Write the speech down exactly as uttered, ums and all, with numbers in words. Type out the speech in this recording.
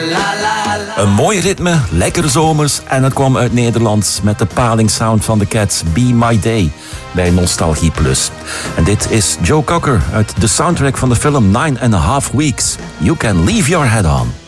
Een mooi ritme, lekker zomers en het kwam uit Nederland met de palingsound van de Cats Be My Day bij Nostalgie Plus. En dit is Joe Cocker uit de soundtrack van de film Nine and a Half Weeks. You Can Leave Your Head On.